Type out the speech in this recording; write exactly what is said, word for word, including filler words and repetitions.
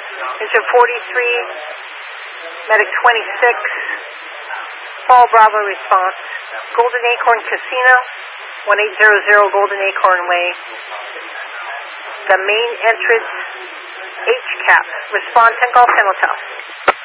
Engine forty-three, Medic twenty-six, Paul Bravo response. Golden Acorn Casino, eighteen hundred Golden Acorn Way. The main entrance, H CAP. Response and Golf Hotel.